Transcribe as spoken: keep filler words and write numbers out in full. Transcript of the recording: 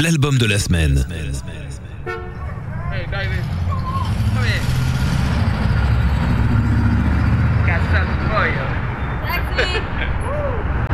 l'album de la semaine. Hey, David. Come here. Got something for you. Taxi!